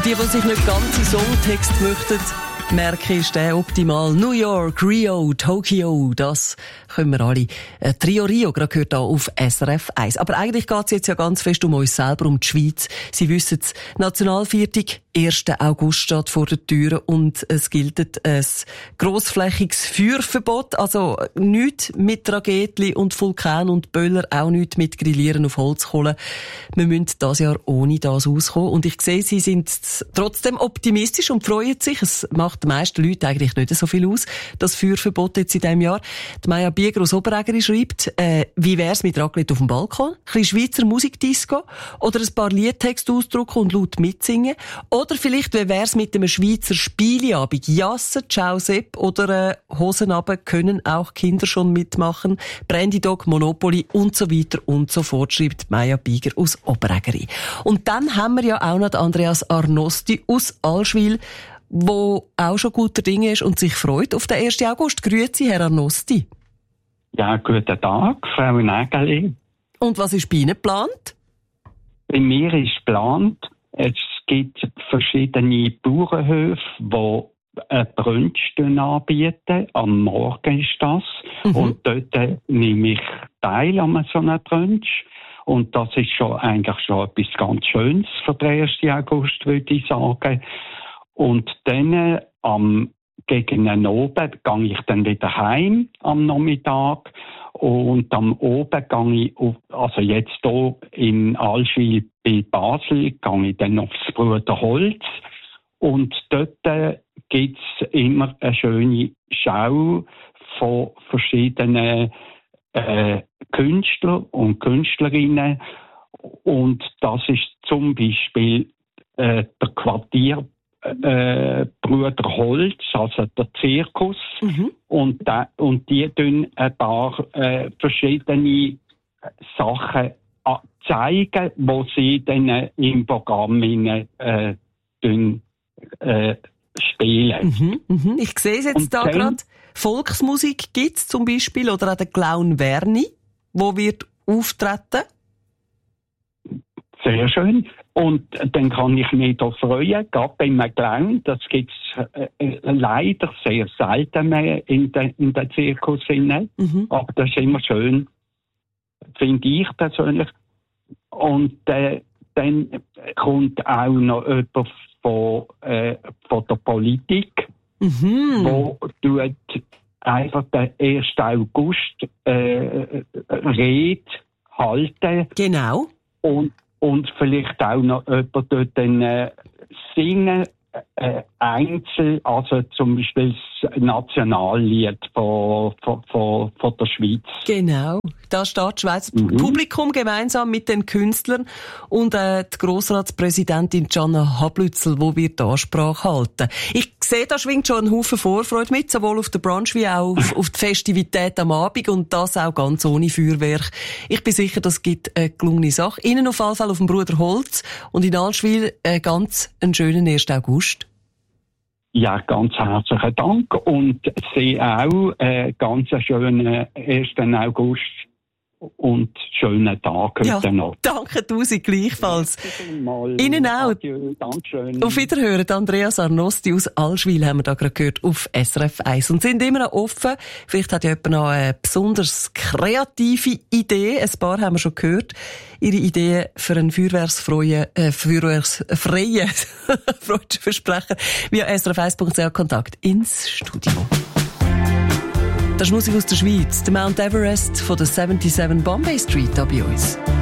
Für die sich nicht ganze Songtext möchten, merke ist der optimal. New York, Rio, Tokio, das können wir alle. Trio Rio, gerade gehört hier auf SRF 1. Aber eigentlich geht es jetzt ja ganz fest um uns selber, um die Schweiz. Sie wissen es, Nationalviertag, 1. August steht vor der Tür und es gilt ein grossflächiges Feuerverbot. Also nichts mit Tragedien und Vulkan und Böller, auch nichts mit Grillieren auf Holzkohle. Wir müssen dieses Jahr ohne das auskommen. Und ich sehe, Sie sind trotzdem optimistisch und freuen sich. Es macht den meisten Leuten eigentlich nicht so viel aus, das Feuerverbot jetzt in diesem Jahr. Die Maja Bieger aus Oberägeri schreibt, wie wär's mit Raclette auf dem Balkon? Ein bisschen Schweizer Musikdisco? Oder ein paar Liedtexte ausdrucken und laut mitsingen? Oder vielleicht, wie wär's mit einem Schweizer Spieleabend? Jassen, Ciao Sepp oder Hosen runter können auch Kinder schon mitmachen. Brandy Dog, Monopoly und so weiter und so fort, schreibt Maja Bieger aus Oberägeri. Und dann haben wir ja auch noch Andreas Arnosti aus Allschwil, wo auch schon guter Dinge ist und sich freut auf den 1. August. Grüezi, Herr Arnosti. Ja, guten Tag, Frau Nägeli. Und was ist bei Ihnen geplant? Bei mir ist geplant, es gibt verschiedene Bauernhöfe, die Brunch anbieten. Am Morgen ist das. Und dort nehme ich teil an so einem Brunch. Und das ist eigentlich schon etwas ganz Schönes für den 1. August, würde ich sagen. Und dann gegen den Abend gehe ich dann wieder heim am Nachmittag. Und am Abend gehe ich, also jetzt hier in Allschwil bei Basel, gehe ich dann aufs Bruderholz. Und dort gibt es immer eine schöne Schau von verschiedenen Künstler und Künstlerinnen. Und das ist zum Beispiel der Quartier Bruder Holz, also der Zirkus. Und die tun ein paar verschiedene Sachen zeigen, wo sie dann im Programm spielen. Ich sehe es jetzt da gerade. Volksmusik gibt es zum Beispiel, oder auch der Clown Werni, wo wird auftreten. Sehr schön. Und dann kann ich mich da freuen, gerade beim Clown, das gibt es leider sehr selten mehr in der Zirkus. Aber das ist immer schön, finde ich persönlich. Und dann kommt auch noch jemand von der Politik, wo tut einfach den 1. August Rede halten. Genau. Und vielleicht auch noch jemand dort dann singen, einzeln, also zum Beispiel das Nationallied von der Schweiz. Genau. Da steht das Schweizer Publikum gemeinsam mit den Künstlern und die Grossratspräsidentin Gianna Hablützel, die wird die Ansprache halten. Ich sehe, da schwingt schon ein Haufen Vorfreude mit, sowohl auf den Brunch wie auch auf die Festivität am Abend und das auch ganz ohne Feuerwerk. Ich bin sicher, das gibt eine gelungene Sache. Ihnen auf jeden Fall auf dem Bruder Holz und in Allschwil ganz einen schönen 1. August. Ja, ganz herzlichen Dank und Sie auch ganz schönen 1. August und schönen Tag heute noch. Danke tausend gleichfalls. Ihnen auch. Adieu, Dankeschön. Auf Wiederhören, Andreas Arnosti aus Allschwil haben wir da gerade gehört auf SRF 1 und sind immer noch offen. Vielleicht hat ja jemand noch eine besonders kreative Idee. Ein paar haben wir schon gehört. Ihre Ideen für einen feuerwerksfreien Freudenversprecher via srf1.ch Kontakt ins Studio. Das ist Musik aus der Schweiz. Der Mount Everest von der 77 Bombay Street da bei uns.